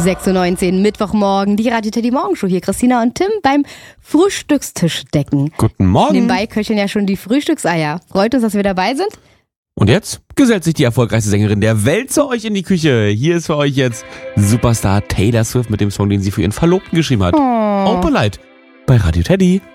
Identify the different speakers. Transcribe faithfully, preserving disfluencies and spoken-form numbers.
Speaker 1: sechs Uhr neunzehn, Mittwochmorgen, die Radio Teddy Morgenshow hier. Christina und Tim beim Frühstückstisch decken.
Speaker 2: Guten Morgen.
Speaker 1: Nebenbei köcheln ja schon die Frühstückseier. Freut uns, dass wir dabei sind.
Speaker 2: Und jetzt gesellt sich die erfolgreichste Sängerin der Welt zu euch in die Küche. Hier ist für euch jetzt Superstar Taylor Swift mit dem Song, den sie für ihren Verlobten geschrieben hat.
Speaker 1: Oh.
Speaker 2: Opalite bei Radio Teddy.